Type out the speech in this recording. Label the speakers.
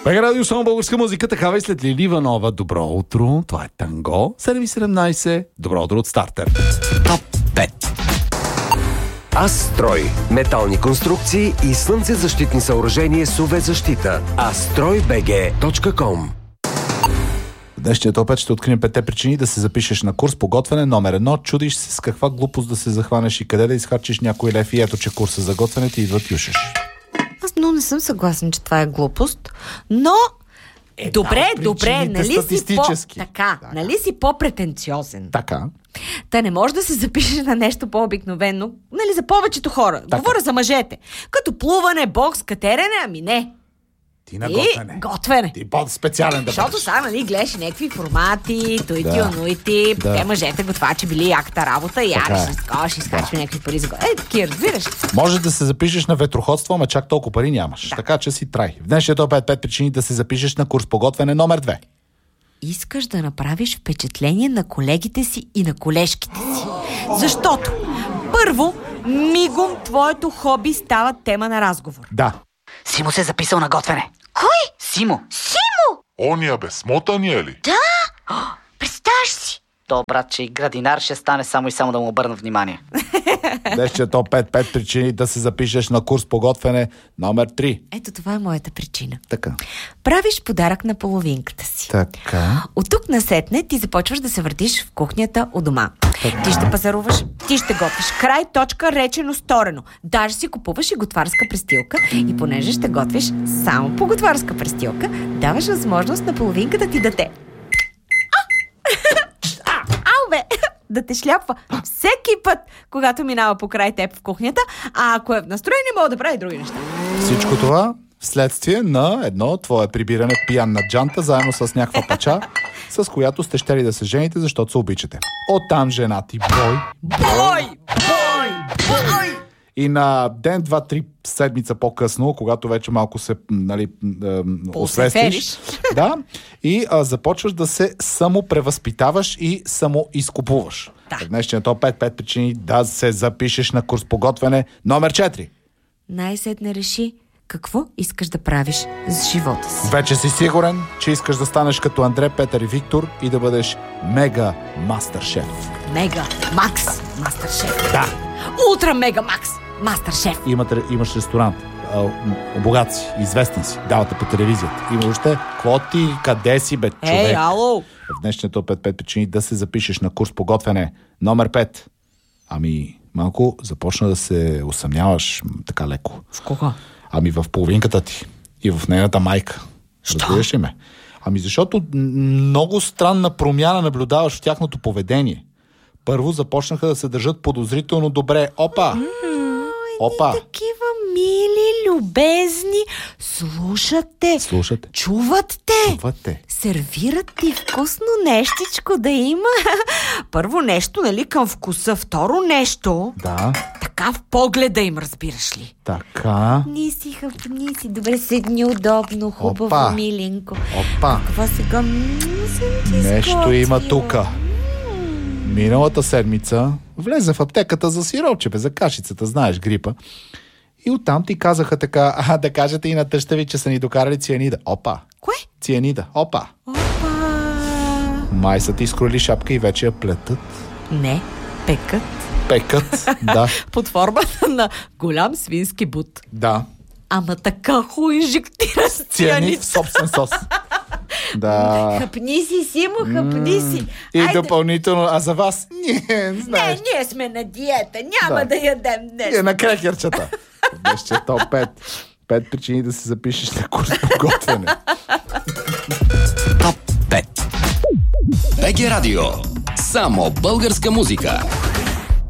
Speaker 1: БГ Радио, само българска музика, такава и след Лили Иванова. Добро утро, това е Танго, 7:17. Добро утро от Стартер.
Speaker 2: Топ 5. Астрой. Метални конструкции и слънцезащитни съоръжения с UV-защита. astroybg.com.
Speaker 1: В днешния топ 5 ще открием 5 причини да се запишеш на курс по готвене. Номер 1. Чудиш се с каква глупост да се захванеш и къде да изхарчиш някой лев и ето, че курса за готвене ти идва тюшеш.
Speaker 3: Аз много не съм съгласен, че това е глупост, но добре, нали си нали си по-претенциозен.
Speaker 1: Така.
Speaker 3: Та не може да се запишеш на нещо по-обикновено, нали, за повечето хора.
Speaker 1: Така.
Speaker 3: Говоря за мъжете. Като плуване, бокс, катерене, ами не.
Speaker 1: Ти на
Speaker 3: готвене.
Speaker 1: Ти по-специален да
Speaker 3: Защото
Speaker 1: бъдеш.
Speaker 3: сега, нали, гледаш някакви формати, онуити, те мъжете готвачи били яката работа, ядеш, изкош, изкачва някакви пари за готвене. Таки, разбираш.
Speaker 1: Може да се запишеш на ветроходство, ама чак толкова пари нямаш. Така че си трай. В днешния топ 5 причини да се запишеш на курс по готвене. Номер 2.
Speaker 3: Искаш да направиш впечатление на колегите си и на колежките си. Защото, първо, мигом твоето хоби става тема на разговор.
Speaker 1: Да.
Speaker 4: Симо се записал на готвене.
Speaker 5: Кой?
Speaker 4: Симо.
Speaker 5: Ония бе, смотания ли?
Speaker 4: Представяш си? То, братче, и градинар ще стане само и само да му обърна внимание.
Speaker 1: Днешния топ 5 причини да се запишеш на курс по готвене. Номер 3.
Speaker 3: Ето това е моята причина.
Speaker 1: Така.
Speaker 3: Правиш подарък на половинката си.
Speaker 1: Така.
Speaker 3: От тук насетне ти започваш да се въртиш в кухнята у дома. Ти ще пазаруваш, ти ще готвиш. Край, точка, речено, сторено. Даже си купуваш и готварска престилка и понеже ще готвиш само по готварска престилка, даваш възможност на половинката ти да те... Ау бе! Да те шляпва всеки път, когато минава покрай теб в кухнята, а ако е в настроение, мога да прави други неща.
Speaker 1: Всичко това вследствие на едно твое прибиране пиян на джанта, заедно с някаква пача, с която сте щели да се жените, защото се обичате. Оттам жена ти бой! И на ден, 2-3 седмица по-късно, когато вече малко се, нали, освестиш, да, и започваш да се самопревъзпитаваш и самоизкупуваш.
Speaker 3: Да.
Speaker 1: Днешният топ 5 причини да се запишеш на курс по готвене. Номер 4.
Speaker 3: Най-сетне реши какво искаш да правиш с живота си.
Speaker 1: Вече си сигурен, че искаш да станеш като Андре, Петър и Виктор и да бъдеш мега мастер-шеф.
Speaker 3: Мега Макс Мастер-шеф.
Speaker 1: Да.
Speaker 3: Ултра Мега Макс Мастер-шеф.
Speaker 1: Имаш ресторант. Богат си, известен си, давате по телевизията. Има още, какво ти, къде си, бе, човек?
Speaker 3: Ало!
Speaker 1: В днешния топ 5 причини да се запишеш на курс по готвене. Номер 5. Ами, малко започна да се усъмняваш така леко.
Speaker 3: В кого?
Speaker 1: Ами в половинката ти и в нейната майка. Разбираш ли ме? Ами защото много странна промяна наблюдаваш в тяхното поведение. Първо започнаха да се държат подозрително добре. Опа!
Speaker 3: Такива мили, любезни, слушате, чуват те, сервират ти вкусно нещичко да има. Първо нещо, нали, към вкуса, второ нещо.
Speaker 1: Да.
Speaker 3: Така в погледа им, разбираш ли?
Speaker 1: Така.
Speaker 3: Хъпни си, добре, седни удобно, хубаво, миленко.
Speaker 1: Опа.
Speaker 3: Това сега
Speaker 1: нещо има тука. Миналата седмица влезе в аптеката за сиропче, за кашицата, знаеш, грипа. И оттам ти казаха така, да кажете и на тъща ви, че са ни докарали цианида. Опа!
Speaker 3: Кое?
Speaker 1: Цианида. Опа! Май са ти изкроили шапка и вече я плетат.
Speaker 3: Не,
Speaker 1: Пекат, да.
Speaker 3: Под формата на голям свински бут.
Speaker 1: Да.
Speaker 3: Ама така инжектира с
Speaker 1: цианид в собствен сос. Да.
Speaker 3: Хъпни си, Симо, хъпни си.
Speaker 1: И допълнително, а за вас? Знаеш.
Speaker 3: Ние сме на диета, няма да ядем днес.
Speaker 1: Ние на крекерчета. Беше топ 5. 5 причини да се запишеш на курс по готвене.
Speaker 2: Топ 5. БГ Радио. Само българска музика.